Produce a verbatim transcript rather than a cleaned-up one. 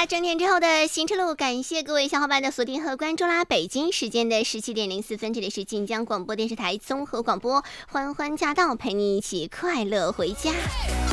啦，整点之后的行车路，感谢各位小伙伴的锁定和关注啦。北京时间的十七点零四分，这里是晋江广播电视台综合广播，欢欢驾到，陪你一起快乐回家。